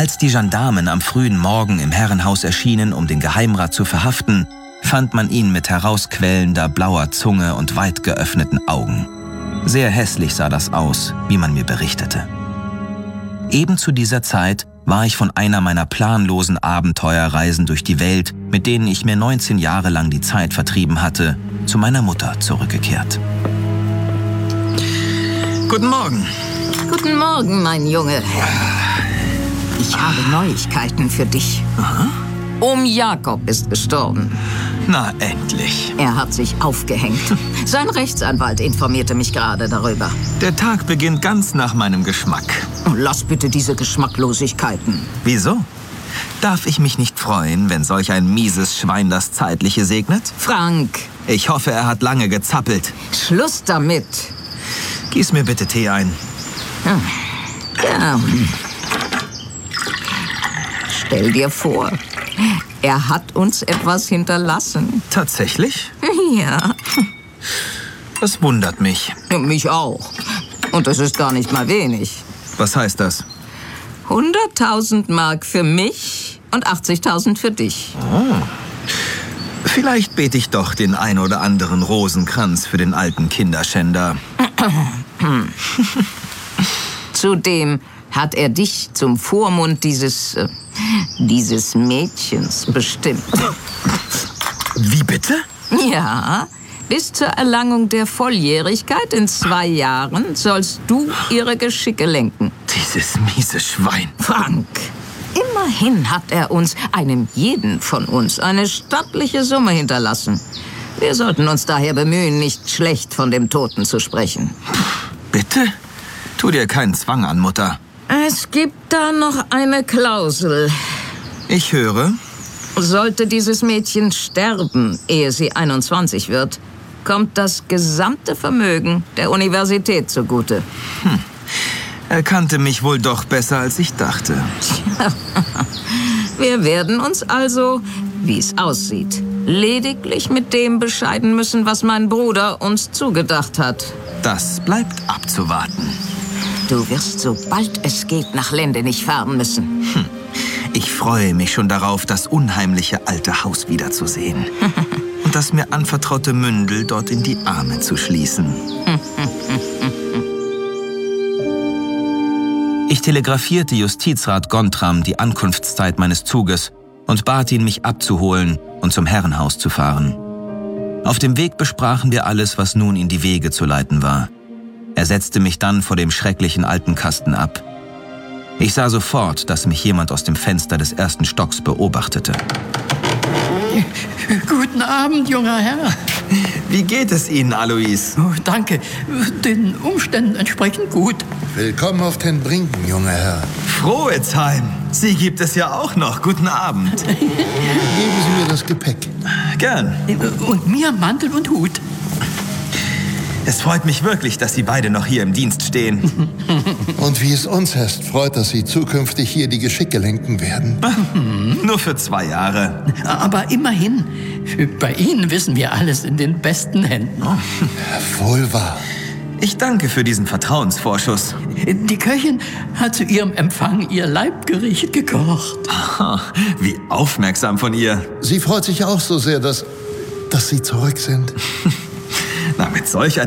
Als die Gendarmen am frühen Morgen im Herrenhaus erschienen, um den Geheimrat zu verhaften, fand man ihn mit herausquellender blauer Zunge und weit geöffneten Augen. Sehr hässlich sah das aus, wie man mir berichtete. Eben zu dieser Zeit war ich von einer meiner planlosen Abenteuerreisen durch die Welt, mit denen ich mir 19 Jahre lang die Zeit vertrieben hatte, zu meiner Mutter zurückgekehrt. Guten Morgen. Guten Morgen, mein Junge. Ich habe Neuigkeiten für dich. Aha. Jakob ist gestorben. Na, endlich. Er hat sich aufgehängt. Sein Rechtsanwalt informierte mich gerade darüber. Der Tag beginnt ganz nach meinem Geschmack. Lass bitte diese Geschmacklosigkeiten. Wieso? Darf ich mich nicht freuen, wenn solch ein mieses Schwein das Zeitliche segnet? Frank. Ich hoffe, er hat lange gezappelt. Schluss damit. Gieß mir bitte Tee ein. Ja. Stell dir vor, er hat uns etwas hinterlassen. Tatsächlich? Ja. Das wundert mich. Mich auch. Und das ist gar nicht mal wenig. Was heißt das? 100.000 Mark für mich und 80.000 für dich. Oh. Vielleicht bete ich doch den ein oder anderen Rosenkranz für den alten Kinderschänder. Zudem hat er dich zum Vormund dieses Mädchens bestimmt. Wie bitte? Ja, bis zur Erlangung der Volljährigkeit in 2 Jahren sollst du ihre Geschicke lenken. Dieses miese Schwein. Frank, immerhin hat er uns, einem jeden von uns, eine stattliche Summe hinterlassen. Wir sollten uns daher bemühen, nicht schlecht von dem Toten zu sprechen. Bitte? Tu dir keinen Zwang an, Mutter. Es gibt da noch eine Klausel. Ich höre. Sollte dieses Mädchen sterben, ehe sie 21 wird, kommt das gesamte Vermögen der Universität zugute. Er kannte mich wohl doch besser, als ich dachte. Wir werden uns also, wie es aussieht, lediglich mit dem bescheiden müssen, was mein Bruder uns zugedacht hat. Das bleibt abzuwarten. Du wirst, sobald es geht, nach Lendenich fahren müssen. Ich freue mich schon darauf, das unheimliche alte Haus wiederzusehen. Und das mir anvertraute Mündel dort in die Arme zu schließen. Ich telegrafierte Justizrat Gontram die Ankunftszeit meines Zuges und bat ihn, mich abzuholen und zum Herrenhaus zu fahren. Auf dem Weg besprachen wir alles, was nun in die Wege zu leiten war. Er setzte mich dann vor dem schrecklichen alten Kasten ab. Ich sah sofort, dass mich jemand aus dem Fenster des 1. Stocks beobachtete. Guten Abend, junger Herr. Wie geht es Ihnen, Alois? Oh, danke. Den Umständen entsprechend gut. Willkommen auf den Brinken, junger Herr. Frohetzheim. Sie gibt es ja auch noch. Guten Abend. Geben Sie mir das Gepäck. Gern. Und mir Mantel und Hut. Es freut mich wirklich, dass Sie beide noch hier im Dienst stehen. Und wie es uns heißt, freut, dass Sie zukünftig hier die Geschicke lenken werden. Nur für 2 Jahre. Aber immerhin, bei Ihnen wissen wir alles in den besten Händen. Wohl wahr. Ich danke für diesen Vertrauensvorschuss. Die Köchin hat zu Ihrem Empfang Ihr Leibgericht gekocht. Wie aufmerksam von ihr. Sie freut sich auch so sehr, dass Sie zurück sind. Na, mit solch